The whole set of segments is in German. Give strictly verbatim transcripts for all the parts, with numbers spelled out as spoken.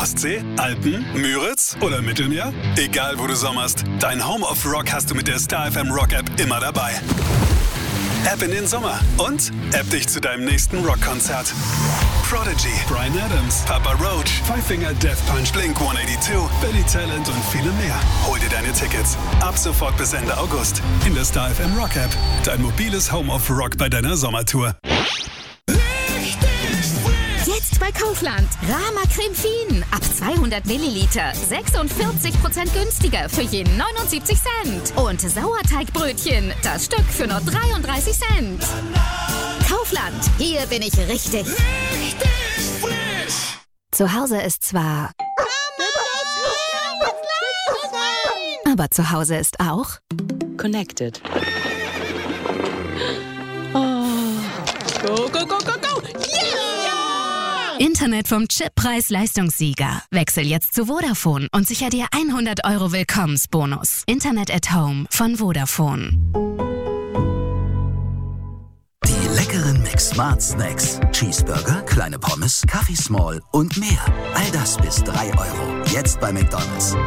Ostsee, Alpen, Müritz oder Mittelmeer? Egal wo du sommerst, dein Home of Rock hast du mit der Star F M Rock App immer dabei. App in den Sommer und App dich zu deinem nächsten Rockkonzert. Prodigy, Bryan Adams, Papa Roach, Five Finger Death Punch, Blink hundertzweiundachtzig, Billy Talent und viele mehr. Hol dir deine Tickets ab sofort bis Ende August in der Star F M Rock App. Dein mobiles Home of Rock bei deiner Sommertour. Jetzt bei Kaufland. Rama Creme Fien. Ab zweihundert Milliliter. sechsundvierzig Prozent günstiger für je neunundsiebzig Cent. Und Sauerteigbrötchen. Das Stück für nur dreiunddreißig Cent. Kaufland. Hier bin ich richtig. Richtig frisch. Zu Hause ist zwar... Aber zu Hause ist auch... Connected. Oh. Go, go, go, go, go. Yeah! Internet vom Chip-Preis-Leistungssieger. Wechsel jetzt zu Vodafone und sicher dir hundert Euro Willkommensbonus. Internet at Home von Vodafone. Die leckeren Mix-Smart Snacks. Cheeseburger, kleine Pommes, Kaffee Small und mehr. All das bis drei Euro. Jetzt bei McDonald's.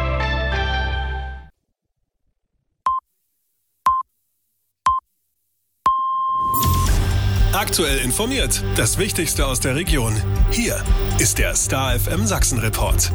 Aktuell informiert. Das Wichtigste aus der Region. Hier ist der Star F M Sachsen Report.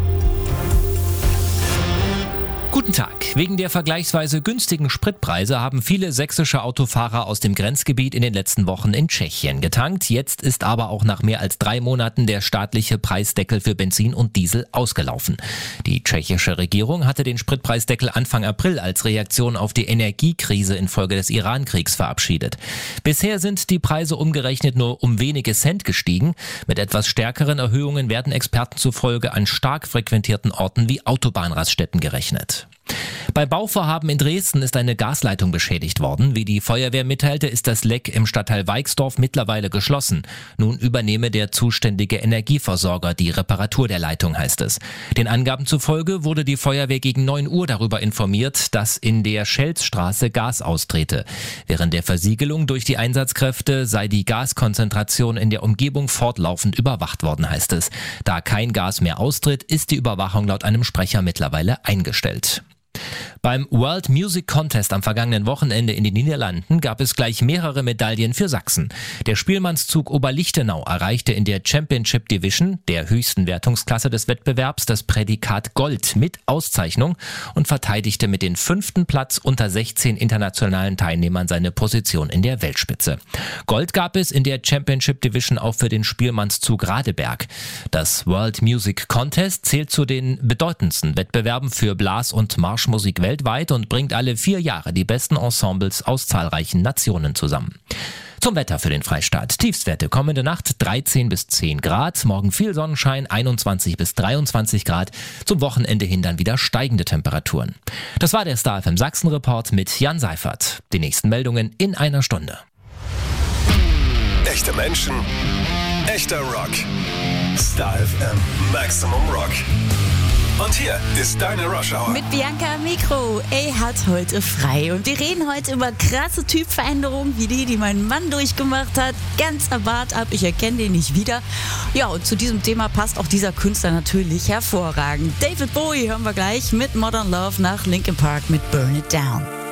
Guten Tag. Wegen der vergleichsweise günstigen Spritpreise haben viele sächsische Autofahrer aus dem Grenzgebiet in den letzten Wochen in Tschechien getankt. Jetzt ist aber auch nach mehr als drei Monaten der staatliche Preisdeckel für Benzin und Diesel ausgelaufen. Die tschechische Regierung hatte den Spritpreisdeckel Anfang April als Reaktion auf die Energiekrise infolge des Iran-Kriegs verabschiedet. Bisher sind die Preise umgerechnet nur um wenige Cent gestiegen. Mit etwas stärkeren Erhöhungen werden Experten zufolge an stark frequentierten Orten wie Autobahnraststätten gerechnet. Bei Bauvorhaben in Dresden ist eine Gasleitung beschädigt worden. Wie die Feuerwehr mitteilte, ist das Leck im Stadtteil Weixdorf mittlerweile geschlossen. Nun übernehme der zuständige Energieversorger die Reparatur der Leitung, heißt es. Den Angaben zufolge wurde die Feuerwehr gegen neun Uhr darüber informiert, dass in der Schelzstraße Gas austrete. Während der Versiegelung durch die Einsatzkräfte sei die Gaskonzentration in der Umgebung fortlaufend überwacht worden, heißt es. Da kein Gas mehr austritt, ist die Überwachung laut einem Sprecher mittlerweile eingestellt. Beim World Music Contest am vergangenen Wochenende in den Niederlanden gab es gleich mehrere Medaillen für Sachsen. Der Spielmannszug Oberlichtenau erreichte in der Championship Division, der höchsten Wertungsklasse des Wettbewerbs, das Prädikat Gold mit Auszeichnung und verteidigte mit dem fünften Platz unter sechzehn internationalen Teilnehmern seine Position in der Weltspitze. Gold gab es in der Championship Division auch für den Spielmannszug Radeberg. Das World Music Contest zählt zu den bedeutendsten Wettbewerben für Blas- und Marschmusik weltweit und bringt alle vier Jahre die besten Ensembles aus zahlreichen Nationen zusammen. Zum Wetter für den Freistaat. Tiefstwerte kommende Nacht dreizehn bis zehn Grad, morgen viel Sonnenschein, einundzwanzig bis dreiundzwanzig Grad, zum Wochenende hin dann wieder steigende Temperaturen. Das war der Star F M Sachsen Report mit Jan Seifert. Die nächsten Meldungen in einer Stunde. Echte Menschen, echter Rock. Star F M Maximum Rock. Und hier ist deine Rush Hour. Mit Bianca am Mikro. Er hat heute frei. Und wir reden heute über krasse Typveränderungen, wie die, die mein Mann durchgemacht hat. Ganz Bart ab, ich erkenne den nicht wieder. Ja, und zu diesem Thema passt auch dieser Künstler natürlich hervorragend. David Bowie hören wir gleich mit Modern Love nach Linkin Park mit Burn It Down.